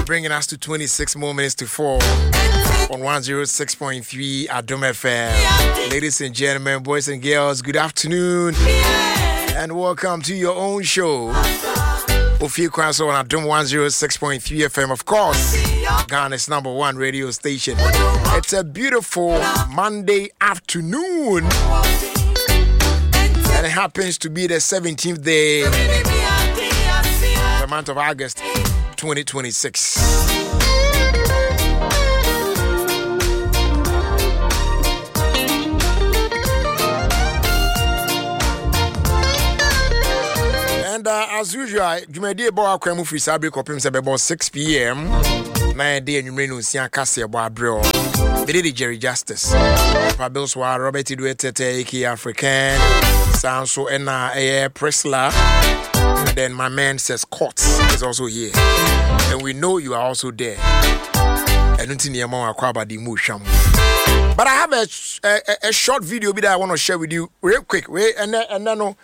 bringing us to 26 more minutes to 4 on 106.3 Adom FM. Ladies and gentlemen, boys and girls, good afternoon and welcome to your own show. Ofie Kwanso on Adom 106.3 FM, of course, Ghana's #1 radio station. It's a beautiful Monday afternoon and it happens to be the 17th day of the month of August 2026. And as usual, Jumedi Boa Kwemu Free Sabri Kopim said about 6 p.m. 9 day and you may know Sian Cassia Boabro. They did Jerry Justice. Pabils were Robert Duetete, Eki African, Sanso Ena Presla. And then my man says Courts is also here. And we know you are also there. And but I have a short video that I want to share with you real quick. And then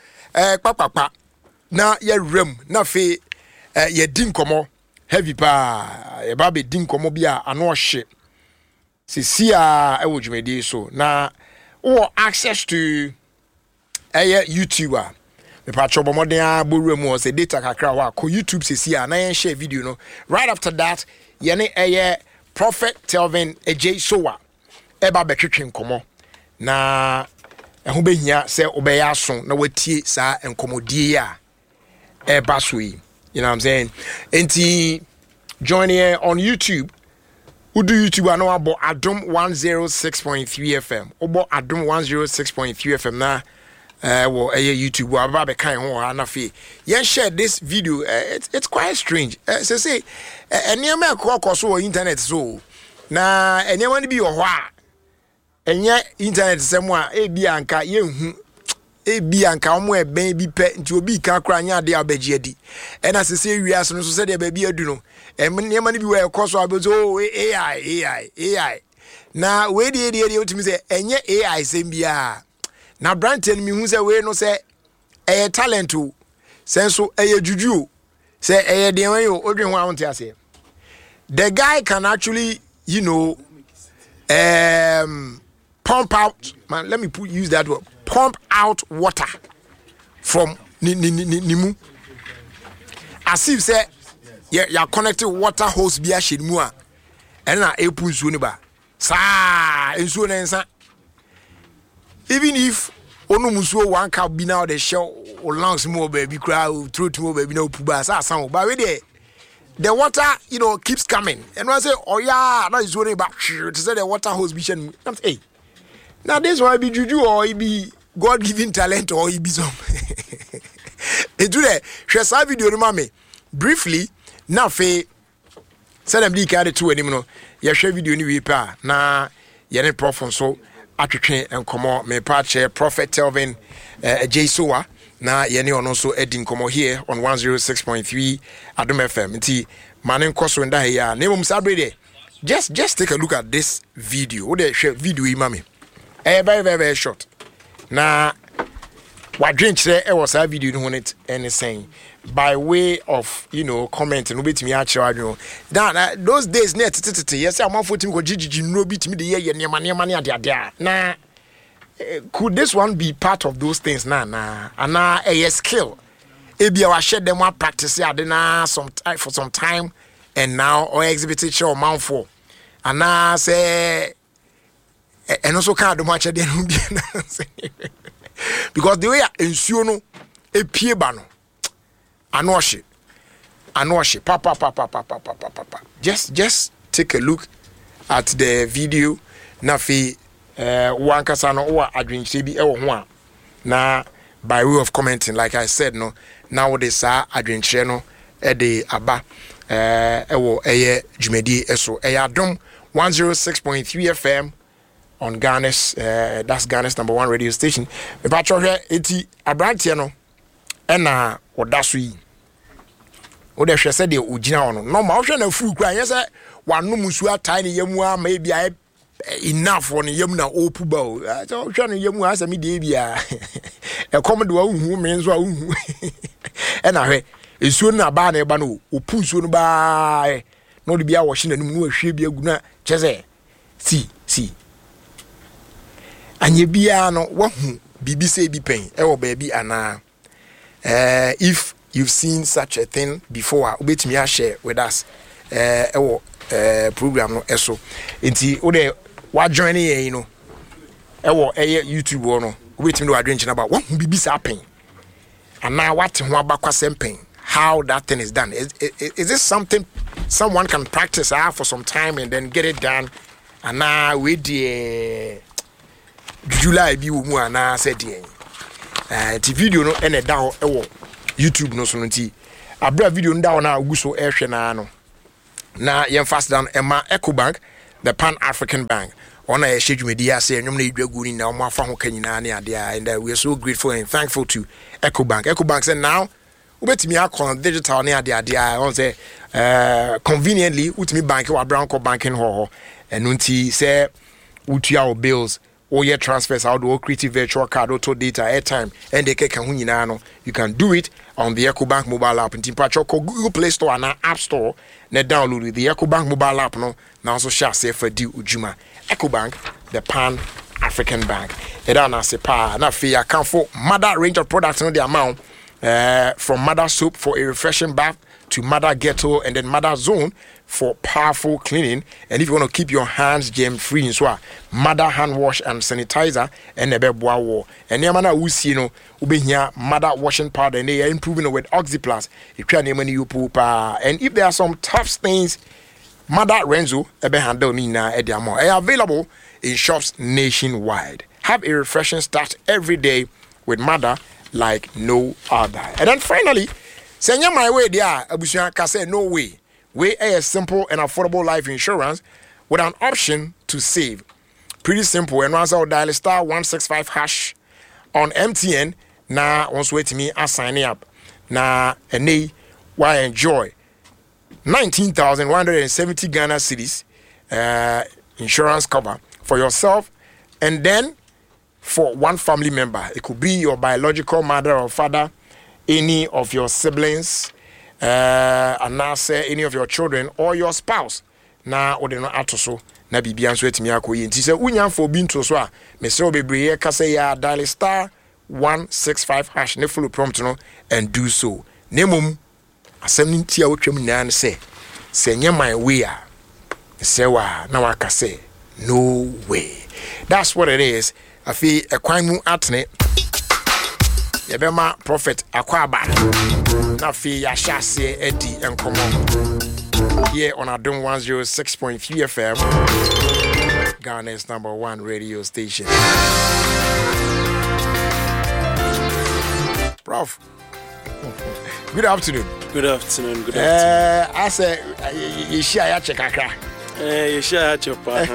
na ye rem na fe ye din komo heavy pa ye ba be din komo bia ano hye sisi a e wo dwumedi so na wo access to YouTuber me pa chobo moden a boru mu o se data kakra wa ko YouTube sisi a na ye share video no right after that ye ne Prophet Telvin AJ Sowa e ba betwetwe komo na ho behia se obeya aso na watie sa enkomodie a Basui, you know what I'm saying? And join here on YouTube. Who do YouTube? I know about Adom 106.3 FM. About Adom 106.3 FM now. Well, YouTube. About the kind of anafi. Yeah, share this video. It's quite strange. So say, and near me a so internet so. Na and you want to be your wa. And yet internet somewhere. Bianca you. Bianca omwe baby pet nti obi ka kra nya de abegedi and as say wiase no so say de baby adu no niam ni bi we koso abezo AI na we de otimi say enye AI sem bia na brand en mi hu say we no say talent o senso juju say de wan yo odwen ho awon ti ase the guy can actually pump out, man, let me use that word, pump out water from nimu. As if say you're connected water hose bia shedmu and na epu nsuo ne ba sa nsuo ne nsa. Even if onu musuo one cup bi na the shell or lungs more baby cry throat more baby no puba sa san ba we there the water keeps coming and I say oh yeah that is worry about to say the water hose bi shen hey. Now this one be juju or it be God-given talent or it be some. They do that. Share some video remember briefly. Now fe send them the card to anymore. Ya share video ni we pa na ya ne prof so atwetwe enkomo me pa che Prophet Telvin AJ Sowa na ya ne ono so edin komo here on 106.3 Adom FM. Nti manen koso nda here na mum sabre just take a look at this video. Wo dey share video imame. Very, very, very short. Now, what drink today? It was a video on it and saying by way of commenting. Nobody to me actually. Now those days, yes, I'm on foot to go. Gigi, nobody to me the year money. Now, could this one be part of those things? Nah, and now a skill. Maybe I share them one practice. I did for some time, and now or exhibited show mount for, and now say. And also can't do much at the end because the way ensure no a pie bano anoshi papa just take a look at the video na fi one kasano or adwin sebi e wo ho a na by way of commenting like I said no now this adwin che no e de aba e wo eye dwumedi eso e Adom 106.3 FM on Ghana's that's Ghana's #1 radio station. Me pa cho hwe enti abrantie no e na odaso yi. O de hwe se de ogina ono. No ma hwe na fu kura yese wanu musu atai ne yamu ama e bia enough on yamu na opu ba o. So hwe no yamu asa me de bia. E kom de wa hu me nso a hu. E na hwe esuo na ba na e ba no opu nsuo no ba no be a washing and no hwe bi aguna chese see anye bia no wahu bibi say bi pen e wo ba bi ana if you've seen such a thing before obetimi a share with us e wo program no eso enti wo de wa join here you know e wo YouTube wo no obetimi do adwenche na ba wahu bibi sa pen ana what ho abakwasem pen how that thing is done. Is this something someone can practice for some time and then get it done? And now with the July be mu ana said the video no ene down YouTube no so nti abra video down na guso ehwe na no na yen fast down Emma EcoBank, the Pan African Bank. Ona e hwedwumedi ase enwom na edwagu ni na omo afa ho kanyina na ade and we are so grateful and thankful to EcoBank. EcoBank said now ubetimi akon digital ne ade on say conveniently utimi bank wa brown co banking ho enu nti say utua o bills or your transfers out or creative virtual card auto data airtime and they can hunyina no you can do it on the EcoBank mobile app nti pacho ko Google Play Store and App Store na download the EcoBank mobile app no now so share say for di ujuma EcoBank, the Pan African Bank. It on as a pa na fe account for mother range of products no the amount from mother soap for a refreshing bath to mother ghetto and then mother zone for powerful cleaning. And if you want to keep your hands germ free so mother hand wash and sanitizer and a beboa war and yamana usi no ube here mother washing powder and they are improving with Oxyplus if you are you poopa. And if there are some tough stains, Mother Renzo ebe handle ni na ediamo are available in shops nationwide. Have a refreshing start every day with Mother like no other. And then finally, senya my way there abusuan ka say no way. We a simple and affordable life insurance with an option to save. Pretty simple. And once I'll dial *165# on MTN. Na once wait me I sign up. Na ene why enjoy 19,170 Ghana cedis insurance cover for yourself and then for one family member. It could be your biological mother or father, any of your siblings, and now say any of your children or your spouse. Na odeno atoso na bibia so etimi akoyi nti se unya for bi nto so a me se obebreye ka say ya dial *165# ne follow prompt no and do so. Nemum asem nti a wotwam nan say nye my way a say wa na waka say no way. That's what it is. Afi ekwan mu atene yebema prophet akwaba na fi ya hyase edi enkomo here on Adom 106.3 FM, Ghana's #1 radio station. Prof, good afternoon. Good afternoon. Good afternoon. I say you share ya chekakra. You share chopa.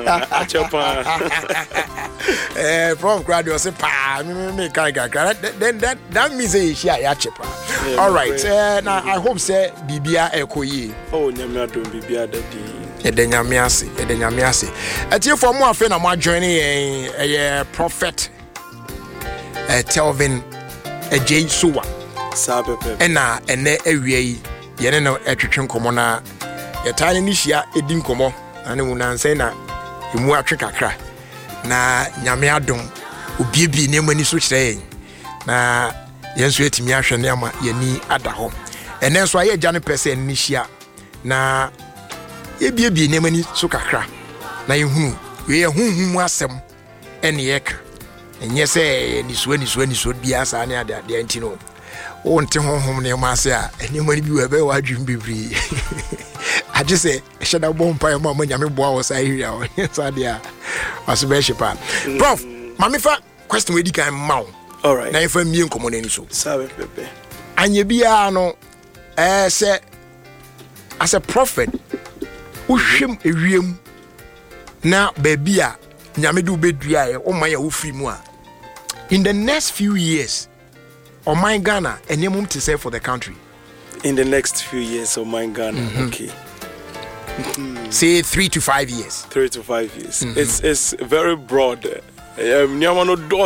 Prof grad you say pa me kakra. Then that means you share ya chepa. All right. Now I hope say bibia ekoyi. Oh, nyame adom bibia dadi. Edenyame ase. Atie for mo afa na mo join Prophet Telvin J Suwa. Sabepe. Ena ene awie yene na atwetwe nkomo na yetane ni hia edi nkomo ane mu nanse na emu atwe kakra na nyame adom obiebi ne mani so kyerɛ na yenso etimi ahwe ne ama yani ada ho ene nso aye gya ne pese ni hia na ebiebi ne mani so kakra na yehunu we ehunhum asɛm ene yeka enye sɛ ni so bia sa ne ade antino wonte honhom ne ma se a eni mani bi webe wa adwum bibri aje se sheda bompa ma nyame boa wo sai hia wo so dia aso be shepa prof mamifa question we di kan maw all right na ifa mie nkomo na ni so sabe pepe anye bia no se as a prophet uhwem ewiem na ba bia nyame de obedua ye o man ya wo free mu a in the next few years or my Ghana and you to say for the country in the next few years of my Ghana. Okay. Say 3 to 5 years. 3 to 5 years. It's very broad.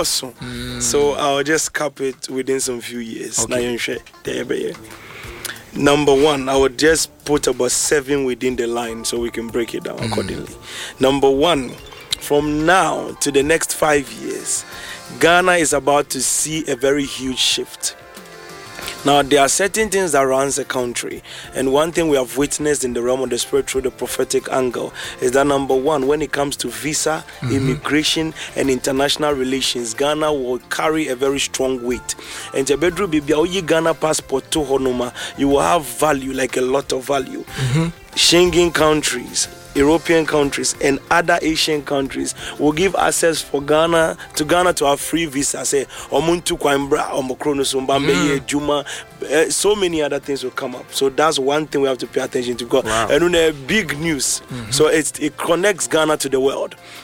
So I'll just cap it within some few years. Okay. Number one, I would just put about 7 within the line so we can break it down accordingly. Number one, from now to the next 5 years, Ghana is about to see a very huge shift. Now, there are certain things that runs the country, and one thing we have witnessed in the realm of the spirit through the prophetic angle is that number one, when it comes to visa, immigration, and international relations, Ghana will carry a very strong weight. And Jabedru Bibia, Ghana passport to Honoma, you will have value, like a lot of value. Schengen countries, European countries, and other Asian countries will give access for Ghana to have free visa. Say, Omuntu Kwambra, Omokrono Sumbambe, Juma, so many other things will come up. So that's one thing we have to pay attention to. And on a big news. So it connects Ghana to the world.